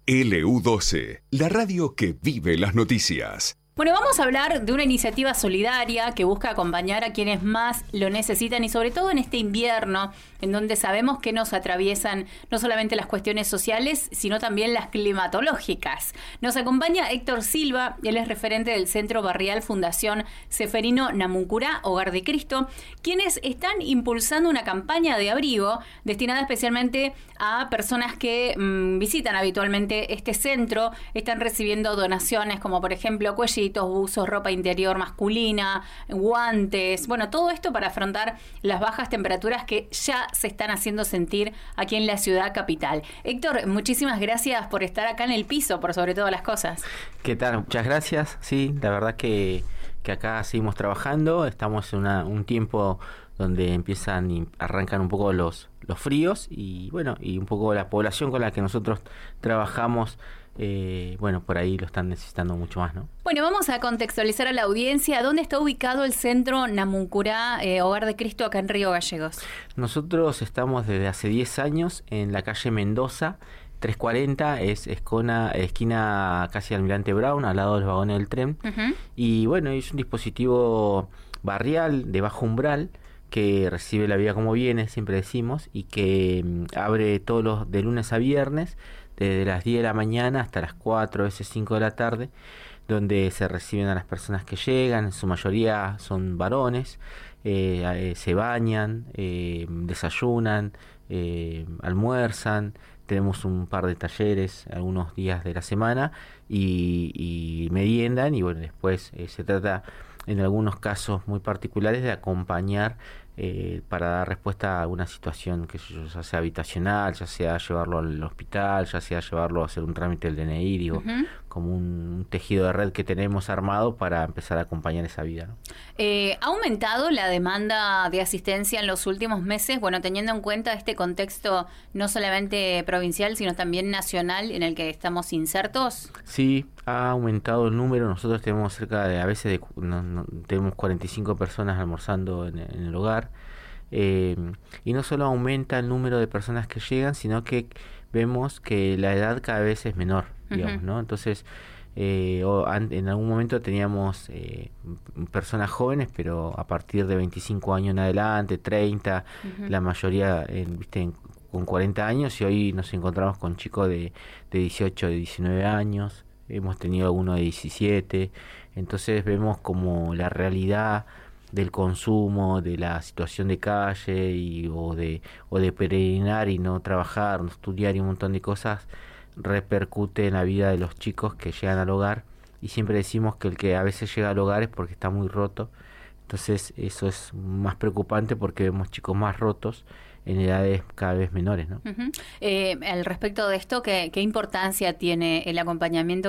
LU12, la radio que vive las noticias. Bueno, vamos a hablar de una iniciativa solidaria que busca acompañar a quienes más lo necesitan y sobre todo en este invierno, en donde sabemos que nos atraviesan no solamente las cuestiones sociales, sino también las climatológicas. Nos acompaña Héctor Silva, él es referente del Centro Barrial Fundación Ceferino Namuncurá, Hogar de Cristo, quienes están impulsando una campaña de abrigo destinada especialmente a personas que visitan habitualmente este centro. Están recibiendo donaciones como por ejemplo cuellitos, buzos, ropa interior masculina, guantes, bueno, todo esto para afrontar las bajas temperaturas que ya se están haciendo sentir aquí en la ciudad capital. Héctor, muchísimas gracias por estar acá en el piso, por sobre todas las cosas. ¿Qué tal? Muchas gracias. Sí, la verdad que acá seguimos trabajando, estamos en un tiempo donde empiezan y arrancan un poco los fríos y bueno, y un poco la población con la que nosotros trabajamos, bueno, por ahí lo están necesitando mucho más, ¿no? Bueno, vamos a contextualizar a la audiencia. ¿Dónde está ubicado el Centro Namuncurá, Hogar de Cristo, acá en Río Gallegos? Nosotros estamos desde hace 10 años en la calle Mendoza, 340, es esquina casi Almirante Brown, al lado de los vagones del tren. Uh-huh. Y bueno, es un dispositivo barrial de bajo umbral que recibe la vida como viene, siempre decimos, y que abre de lunes a viernes, desde las 10 de la mañana hasta las 4, a veces 5 de la tarde, donde se reciben a las personas que llegan, en su mayoría son varones, se bañan, desayunan, almuerzan. Tenemos un par de talleres algunos días de la semana y meriendan, y bueno, después se trata en algunos casos muy particulares de acompañar para dar respuesta a una situación que ya sea habitacional, ya sea llevarlo al hospital, ya sea llevarlo a hacer un trámite del DNI, digo, uh-huh, como un tejido de red que tenemos armado para empezar a acompañar esa vida, ¿no? ¿Ha aumentado la demanda de asistencia en los últimos meses? Bueno, teniendo en cuenta este contexto no solamente provincial, sino también nacional en el que estamos insertos. Sí, ha aumentado el número. Nosotros tenemos cerca de, a veces tenemos 45 personas almorzando en el hogar. Y no solo aumenta el número de personas que llegan, sino que vemos que la edad cada vez es menor, digamos, uh-huh, ¿no? Entonces, en algún momento teníamos personas jóvenes, pero a partir de 25 años en adelante, 30, uh-huh, la mayoría, con 40 años, y hoy nos encontramos con chicos de 18, de 19 años, hemos tenido algunos de 17, entonces vemos como la realidad del consumo, de la situación de calle o de peregrinar y no trabajar, no estudiar y un montón de cosas repercute en la vida de los chicos que llegan al hogar, y siempre decimos que el que a veces llega al hogar es porque está muy roto. Entonces eso es más preocupante porque vemos chicos más rotos en edades cada vez menores, ¿no? Uh-huh. Al respecto de esto, ¿qué importancia tiene el acompañamiento